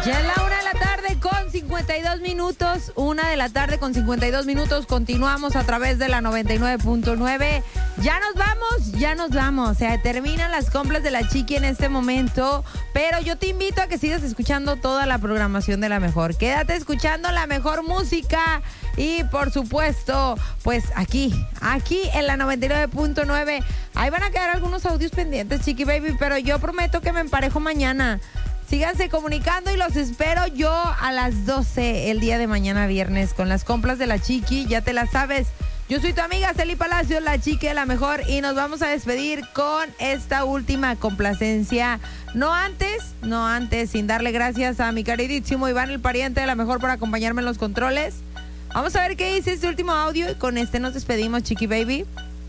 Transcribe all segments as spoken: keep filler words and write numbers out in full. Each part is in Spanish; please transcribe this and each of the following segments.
Ya es la una de la tarde con cincuenta y dos minutos. Una de la tarde con cincuenta y dos minutos. Continuamos a través de la noventa y nueve punto nueve. Ya nos vamos, ya nos vamos. O sea, terminan las compras de la Chiqui en este momento. Pero yo te invito a que sigas escuchando toda la programación de La Mejor. Quédate escuchando la mejor música. Y por supuesto, pues aquí, aquí en la noventa y nueve punto nueve. Ahí van a quedar algunos audios pendientes, Chiqui Baby. Pero yo prometo que me emparejo mañana. Síganse comunicando y los espero yo a las doce el día de mañana viernes con las compras de la Chiqui, ya te las sabes. Yo soy tu amiga Celi Palacios, la Chiqui de La Mejor, y nos vamos a despedir con esta última complacencia. No antes, no antes, sin darle gracias a mi queridísimo Iván, el pariente de La Mejor, por acompañarme en los controles. Vamos a ver qué dice este último audio y con este nos despedimos, Chiqui Baby.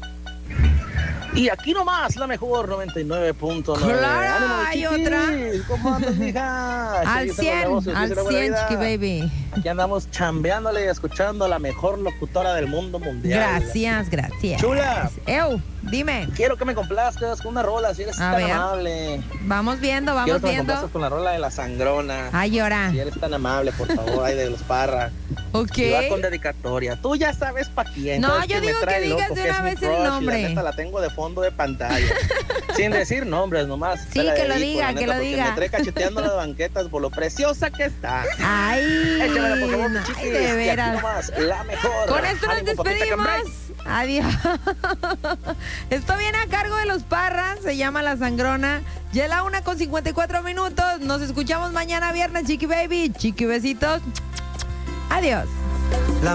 Y aquí nomás, La Mejor noventa y nueve punto nueve. ¡Claro! ¡Ánimo, Hay Chiqui! otra. ¿Cómo andas, mija? Al cien, al cien, Chiqui Baby. Aquí andamos chambeándole y escuchando a la mejor locutora del mundo mundial. Gracias, gracias. Chula. Eu, dime. Quiero que me complazcas con una rola, si eres A tan ver. amable. Vamos viendo, vamos Quiero que viendo. me complazcas con la rola de La Sangrona. Ay, llora. Si eres tan amable, por favor, ay, de los Parra. Ok. Y va con dedicatoria. Tú ya sabes pa' quién. No, Entonces, yo me digo trae que digas loco, de que una es mi vez el crush, y nombre. La neta la tengo de fondo de pantalla. Sin decir nombres nomás. Sí, Te la que lo dedico, diga, la que neta, lo porque diga. Me trae cacheteando las banquetas por lo preciosa que está. Ay, Échamela, por favor, mi ay, chiquis. de Y aquí veras. nomás, La Mejor. Con esto nos Ánimo, papita despedimos. Cambrai. Adiós. Esto viene a cargo de los Parras, se llama La Sangrona. Ya es la una con cincuenta y cuatro minutos. Nos escuchamos mañana viernes, Chiqui Baby. Chiqui, besitos. Adiós.